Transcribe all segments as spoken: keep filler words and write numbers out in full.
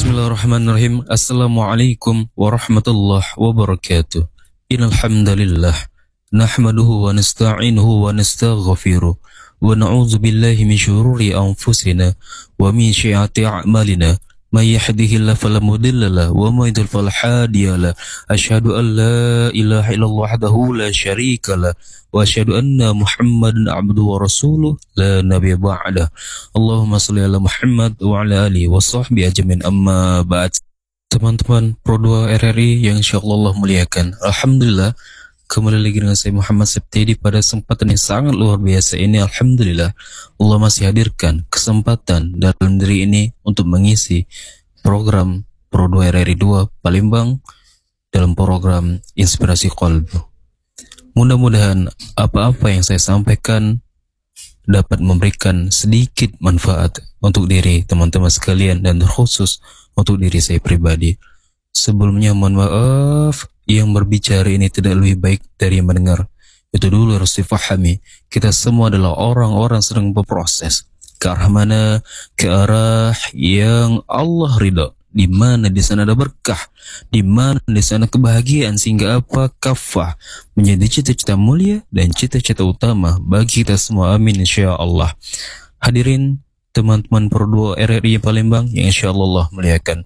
Bismillahirrahmanirrahim. Assalamualaikum warahmatullahi wabarakatuh. Innal hamdalillah nahmaduhu wa nasta'inuhu wa nastaghfiruh wa na'udzu billahi min shururi anfusina wa min sayyiati a'malina. May yahdihillahu fala mudilla lahu wa may yudlil fala hadiya lahu. Asyhadu an la ilaha illallah wahdahu la syarika lahu wa asyhadu anna Muhammadan abduhu wa rasuluh la nabiyya ba'dah. Allahumma shalli ala Muhammad wa ala alihi wa sahbihi ajmain, amma ba'd. Teman-teman Pro dua R R I yang insyaallah muliakan, alhamdulillah kembali lagi dengan saya Muhammad Septedi pada kesempatan yang sangat luar biasa ini. Alhamdulillah Allah masih hadirkan kesempatan dalam diri ini untuk mengisi program Pro dua R R I dua Palembang dalam program Inspirasi Qalbu. Mudah-mudahan apa-apa yang saya sampaikan dapat memberikan sedikit manfaat untuk diri teman-teman sekalian dan terkhusus untuk diri saya pribadi. Sebelumnya mohon maaf, yang berbicara ini tidak lebih baik dari yang mendengar. Itu dulu harus difahami. Kita semua adalah orang-orang sedang berproses ke arah mana? Ke arah yang Allah ridha. Di mana di sana ada berkah, di mana di sana kebahagiaan, sehingga apa? Kafah menjadi cita-cita mulia dan cita-cita utama bagi kita semua. Amin insyaallah. Hadirin teman-teman Pro dua R R I Palembang yang insyaallah muliakan.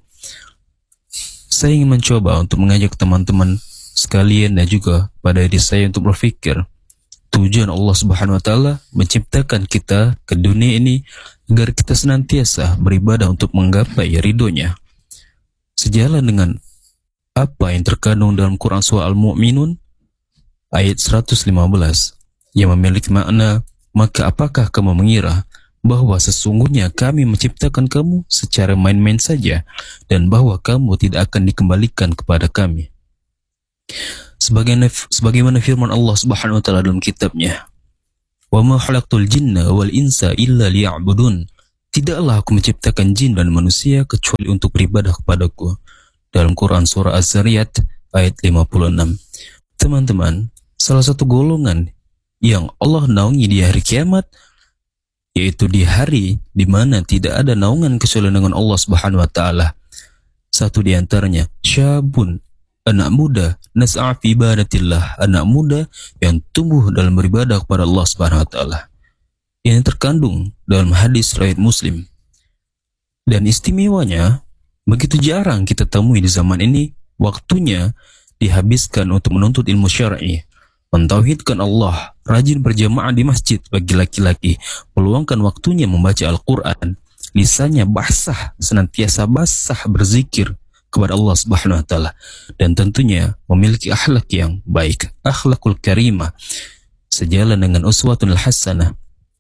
Saya ingin mencoba untuk mengajak teman-teman sekalian dan juga pada diri saya untuk berpikir tujuan Allah Subhanahu wa taala menciptakan kita ke dunia ini agar kita senantiasa beribadah untuk menggapai ridhonya. Sejalan dengan apa yang terkandung dalam Quran surah Al-Mu'minun ayat seratus lima belas yang memiliki makna, maka apakah kamu mengira bahwa sesungguhnya kami menciptakan kamu secara main-main saja dan bahwa kamu tidak akan dikembalikan kepada kami. Sebagaimana, sebagaimana firman Allah Subhanahu wa taala dalam kitabnya, "Wa ma khalaqtul jinna wal insa illa liya'budun." Tidaklah aku menciptakan jin dan manusia kecuali untuk beribadah kepadaku. Dalam Quran surah Az-Zariyat ayat lima puluh enam. Teman-teman, salah satu golongan yang Allah naungi di hari kiamat, yaitu di hari di mana tidak ada naungan kecuali dengan Allah Subhanahu wa taala. Satu di antaranya, syabun, anak muda, nas'a fi ibadatillah, anak muda yang tumbuh dalam beribadah kepada Allah Subhanahu wa taala. Yang terkandung dalam hadis riwayat Muslim. Dan istimewanya, begitu jarang kita temui di zaman ini. Waktunya dihabiskan untuk menuntut ilmu syar'i, mentauhidkan Allah, rajin berjamaah di masjid bagi laki-laki, meluangkan waktunya membaca Al-Quran, lisannya basah, senantiasa basah berzikir kepada Allah Subhanahu wa taala, dan tentunya memiliki akhlak yang baik, akhlakul karimah, sejalan dengan uswatul hasanah.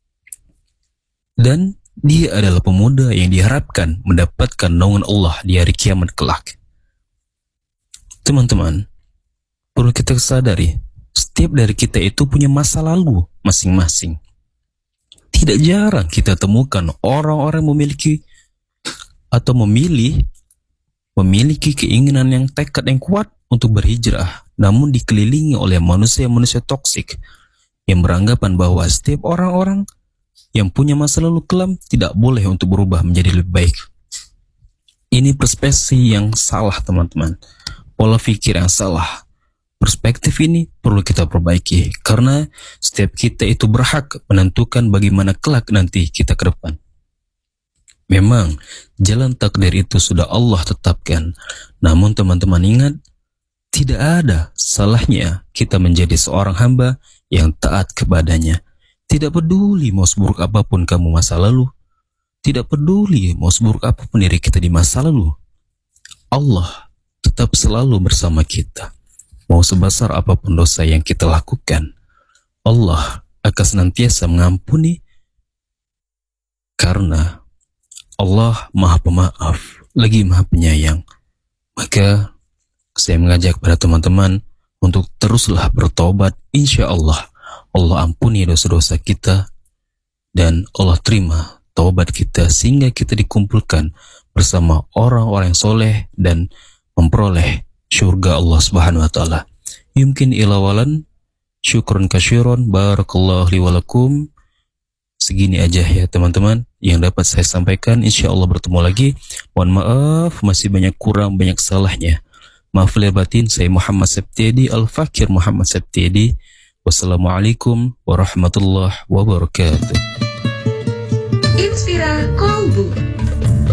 Dan dia adalah pemuda yang diharapkan mendapatkan naungan Allah di hari kiamat kelak. Teman-teman, perlu kita sadari, setiap dari kita itu punya masa lalu masing-masing. Tidak jarang kita temukan orang-orang memiliki atau memilih memiliki keinginan yang tekad yang kuat untuk berhijrah, namun dikelilingi oleh manusia-manusia toksik yang beranggapan bahwa setiap orang-orang yang punya masa lalu kelam tidak boleh untuk berubah menjadi lebih baik. Ini perspektif yang salah, teman-teman. Pola pikir yang salah. Perspektif ini perlu kita perbaiki, karena setiap kita itu berhak menentukan bagaimana kelak nanti kita ke depan. Memang jalan takdir itu sudah Allah tetapkan, namun teman-teman ingat, tidak ada salahnya kita menjadi seorang hamba yang taat kepadanya. Tidak peduli mau seburuk apapun kamu masa lalu, tidak peduli mau seburuk apapun diri kita di masa lalu, Allah tetap selalu bersama kita. Mau sebesar apapun dosa yang kita lakukan, Allah akan senantiasa mengampuni, karena Allah Maha Pemaaf lagi Maha Penyayang. Maka saya mengajak pada teman-teman untuk teruslah bertobat. Insya Allah Allah ampuni dosa-dosa kita dan Allah terima taubat kita, sehingga kita dikumpulkan bersama orang-orang yang soleh dan memperoleh syurga Allah Subhanahu wa taala. Yumkin ilawalan syukron kasyiron. Barakallahu li walakum. segini aja ya teman-teman yang dapat saya sampaikan. Insya Allah bertemu lagi. Mohon maaf masih banyak kurang, banyak salahnya. Maaf lahir batin. Saya Muhammad Septiadi, Al-Fakir Muhammad Septiadi. Wassalamualaikum warahmatullahi wabarakatuh. Inspira Kolbu.